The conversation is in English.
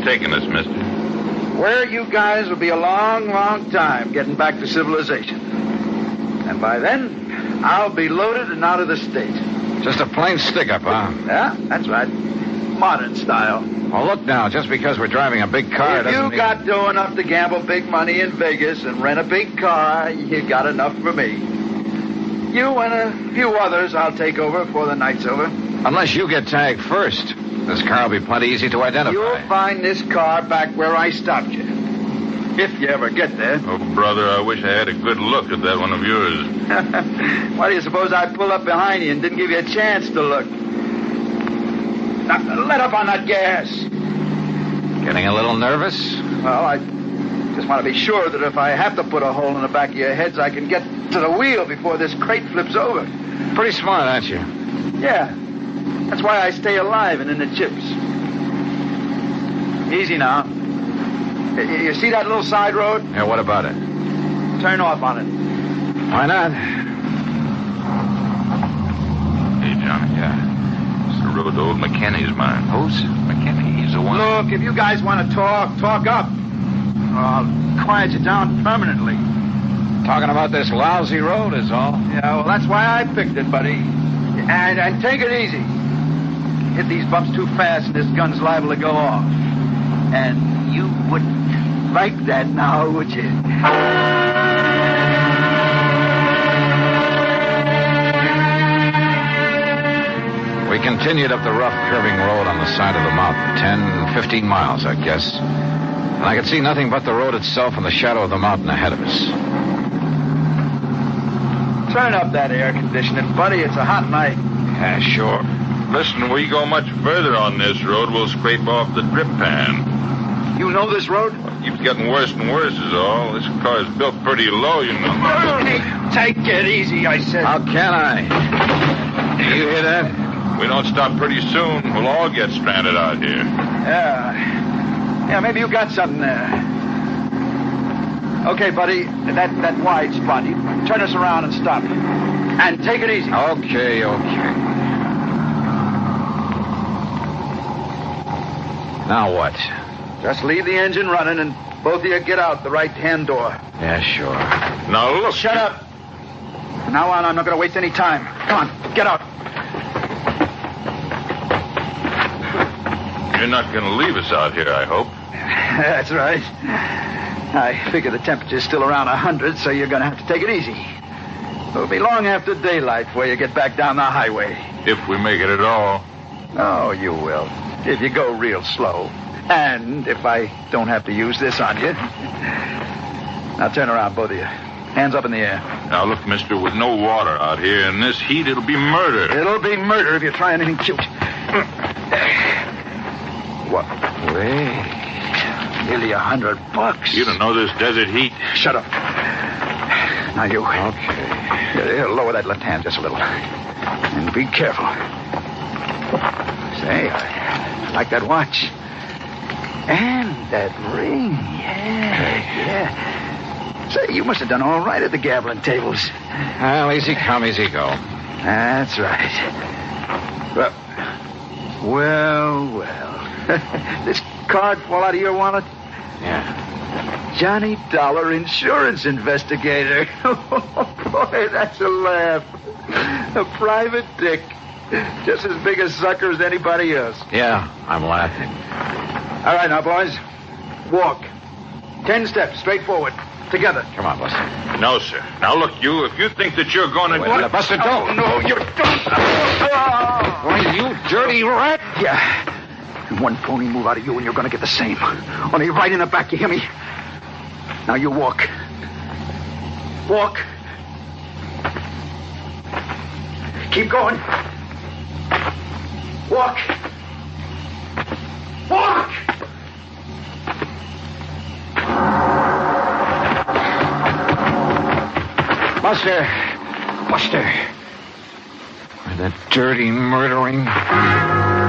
taking us, mister? Where you guys will be a long, long time getting back to civilization. And by then, I'll be loaded and out of the state. Just a plain stick-up, huh? Yeah, that's right. Modern style. Well, look now, just because we're driving a big car If doesn't you mean... got dough enough to gamble big money in Vegas and rent a big car, you got enough for me. You and a few others I'll take over before the night's over. Unless you get tagged first. This car will be plenty easy to identify. You'll find this car back where I stopped you. If you ever get there. Oh, brother, I wish I had a good look at that one of yours. Why do you suppose I pulled up behind you and didn't give you a chance to look? Now, let up on that gas. Getting a little nervous? Well, I just want to be sure that if I have to put a hole in the back of your heads, I can get to the wheel before this crate flips over. Pretty smart, aren't you? Yeah. That's why I stay alive and in the chips. Easy now. You see that little side road? Yeah, what about it? Turn off on it. Why not? Hey, Johnny. Yeah. It's the road to old McKinney's mine. Who's? McKinney, he's the one. Look, if you guys want to talk up. I'll quiet you down permanently. Talking about this lousy road is all. Yeah, well, that's why I picked it, buddy. And take it easy. Hit these bumps too fast and this gun's liable to go off. And you wouldn't like that now, would you? We continued up the rough, curving road on the side of the mountain, 10, 15 miles, I guess. And I could see nothing but the road itself and the shadow of the mountain ahead of us. Turn up that air conditioning, buddy. It's a hot night. Yeah, sure. Listen, we go much further on this road, we'll scrape off the drip pan. You know this road? It keeps getting worse and worse is all. This car's built pretty low, you know. Hey, take it easy, I said. How can I? Do you hear that? We don't stop pretty soon, we'll all get stranded out here. Yeah, maybe you got something there. Okay, buddy, that wide spot. You turn us around and stop. And take it easy. Okay. Now what? Just leave the engine running and both of you get out the right-hand door. Yeah, sure. Now look. Shut up. From now on, I'm not going to waste any time. Come on, get out. You're not going to leave us out here, I hope. That's right. I figure the temperature's still around 100, so you're going to have to take it easy. It'll be long after daylight before you get back down the highway. If we make it at all. Oh, you will. If you go real slow. And if I don't have to use this on you. Now turn around, both of you. Hands up in the air. Now look, mister, with no water out here in this heat, it'll be murder. It'll be murder if you try anything cute. What? Wait. Nearly $100. You don't know this desert heat. Shut up. Now you. Okay. Here, lower that left hand just a little. And be careful. Say, I like that watch. And that ring. Yeah. Say, you must have done all right at the gambling tables. Well, easy come, easy go. That's right. Well. This card fall out of your wallet? Yeah. Johnny Dollar insurance investigator. Oh, boy, that's a laugh. A private dick. Just as big a sucker as anybody else. Yeah, I'm laughing. All right, now, boys. Walk. 10 steps, straight forward. Together. Come on, Buster. No, sir. Now, look, if you think that you're going to... Wait, Buster, don't. Oh, no, you don't. Why, you dirty rat. Yeah. One phony move out of you and you're going to get the same. Only right in the back, you hear me? Now you walk. Walk. Keep going. Walk. Walk! Buster. Buster. The dirty, murdering...